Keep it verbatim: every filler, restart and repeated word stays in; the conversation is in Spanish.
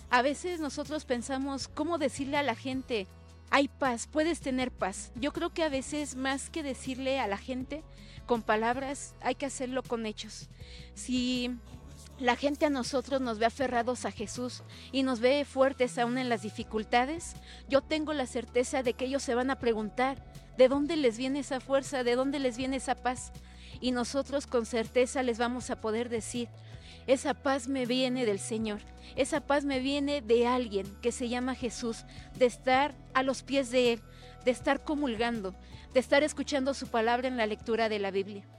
A veces nosotros pensamos cómo decirle a la gente, hay paz, puedes tener paz. Yo creo que a veces más que decirle a la gente con palabras, hay que hacerlo con hechos. Si la gente a nosotros nos ve aferrados a Jesús y nos ve fuertes aún en las dificultades, yo tengo la certeza de que ellos se van a preguntar, ¿de dónde les viene esa fuerza? ¿De dónde les viene esa paz? Y nosotros con certeza les vamos a poder decir, esa paz me viene del Señor, esa paz me viene de alguien que se llama Jesús, de estar a los pies de Él, de estar comulgando, de estar escuchando su palabra en la lectura de la Biblia.